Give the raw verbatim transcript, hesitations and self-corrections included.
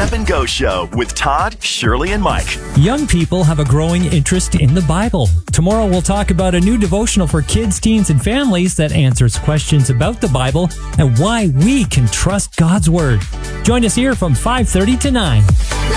Grab and Go Show with Todd, Shirley, and Mike. Young people have a growing interest in the Bible. Tomorrow we'll talk about a new devotional for kids, teens, and families that answers questions about the Bible and why we can trust God's Word. Join us here from five thirty to nine.